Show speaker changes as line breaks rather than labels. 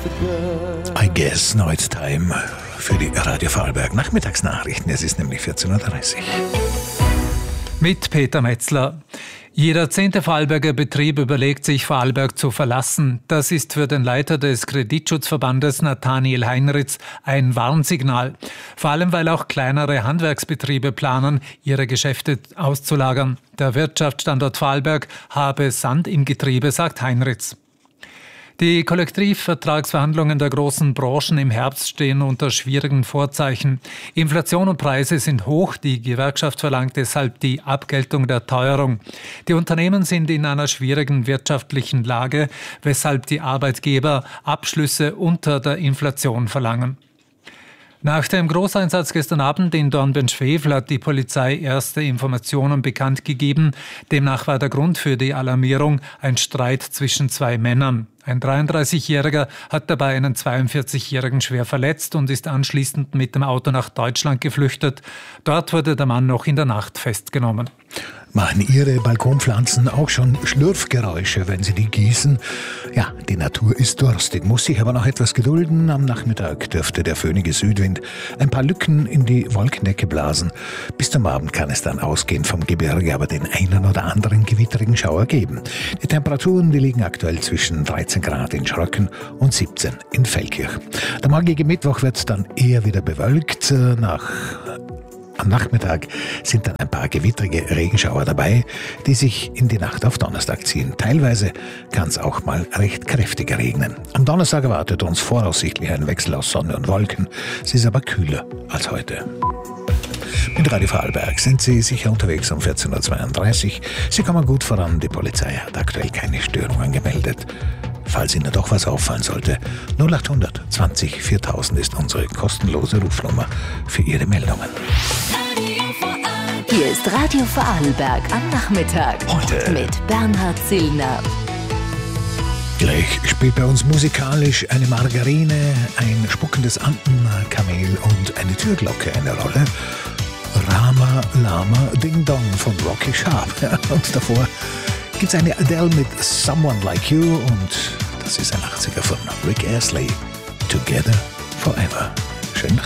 I guess now it's time für die Radio Vorarlberg Nachmittagsnachrichten. Es ist nämlich 14.30 Uhr.
Mit Peter Metzler. Jeder 10. Vorarlberger Betrieb überlegt sich, Vorarlberg zu verlassen. Das ist für den Leiter des Kreditschutzverbandes Nathaniel Heinritz ein Warnsignal. Vor allem, weil auch kleinere Handwerksbetriebe planen, ihre Geschäfte auszulagern. Der Wirtschaftsstandort Vorarlberg habe Sand im Getriebe, sagt Heinritz. Die Kollektivvertragsverhandlungen der großen Branchen im Herbst stehen unter schwierigen Vorzeichen. Inflation und Preise sind hoch. Die Gewerkschaft verlangt deshalb die Abgeltung der Teuerung. Die Unternehmen sind in einer schwierigen wirtschaftlichen Lage, weshalb die Arbeitgeber Abschlüsse unter der Inflation verlangen. Nach dem Großeinsatz gestern Abend in Dornbirn-Schwefel hat die Polizei erste Informationen bekannt gegeben. Demnach war der Grund für die Alarmierung ein Streit zwischen zwei Männern. Ein 33-Jähriger hat dabei einen 42-Jährigen schwer verletzt und ist anschließend mit dem Auto nach Deutschland geflüchtet. Dort wurde der Mann noch in der Nacht festgenommen.
Machen Ihre Balkonpflanzen auch schon Schlürfgeräusche, wenn Sie die gießen? Ja, die Natur ist durstig, muss sich aber noch etwas gedulden. Am Nachmittag dürfte der föhnige Südwind ein paar Lücken in die Wolkendecke blasen. Bis zum Abend kann es dann ausgehend vom Gebirge aber den einen oder anderen gewitterigen Schauer geben. Die Temperaturen, die liegen aktuell zwischen 13 Grad in Schröcken und 17 in Feldkirch. Der morgige Mittwoch wird dann eher wieder bewölkt. Am Nachmittag sind dann ein paar gewittrige Regenschauer dabei, die sich in die Nacht auf Donnerstag ziehen. Teilweise kann es auch mal recht kräftig regnen. Am Donnerstag erwartet uns voraussichtlich ein Wechsel aus Sonne und Wolken. Es ist aber kühler als heute. Mit Radio Vorarlberg sind Sie sicher unterwegs um 14.32 Uhr. Sie kommen gut voran. Die Polizei hat aktuell keine Störungen gemeldet. Falls Ihnen doch was auffallen sollte, 0800 20 4000 ist unsere kostenlose Rufnummer für Ihre Meldungen.
Hier ist Radio Vorarlberg am Nachmittag.
Heute
mit Bernhard Zillner.
Gleich spielt bei uns musikalisch eine Margarine, ein spuckendes Andenkamel und eine Türglocke eine Rolle. Rama Lama Ding Dong von Rocky Sharp. Und davor gibt's eine Adele mit Someone Like You und das ist ein 80er von Rick Astley, Together Forever.